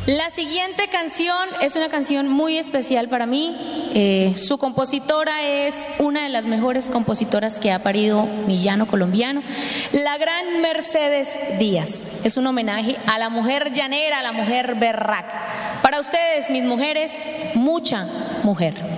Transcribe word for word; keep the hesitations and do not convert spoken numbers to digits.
La siguiente canción es una canción muy especial para mí. Eh, su compositora es una de las mejores compositoras que ha parido mi llano colombiano, la gran Mercedes Díaz. Es un homenaje a la mujer llanera, a la mujer berraca. Para ustedes, mis mujeres, mucha mujer.